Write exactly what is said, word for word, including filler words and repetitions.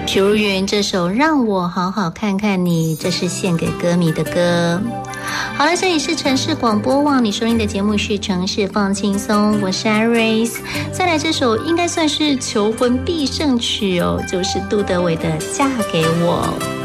许茹芸这首让我好好看看你，这是献给歌迷的歌。好了，这里是城市广播网，你收听的节目是城市放轻松，我是 Iris。 再来这首应该算是求婚必胜曲哦，就是杜德伟的嫁给我。